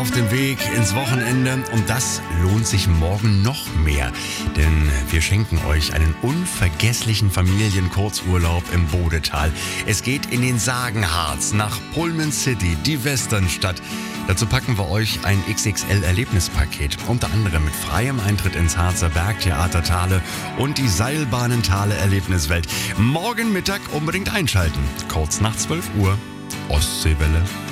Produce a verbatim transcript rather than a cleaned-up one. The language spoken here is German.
auf dem Weg ins Wochenende und das lohnt sich morgen noch mehr, denn wir schenken euch einen unvergesslichen Familienkurzurlaub im Bodetal. Es geht in den Sagenharz nach Pullman City, die Westernstadt. Dazu packen wir euch ein X X L-Erlebnispaket, unter anderem mit freiem Eintritt ins Harzer Bergtheater Thale und die Seilbahnen Thale Erlebniswelt. Morgen Mittag unbedingt einschalten, kurz nach zwölf Uhr, Ostseewelle.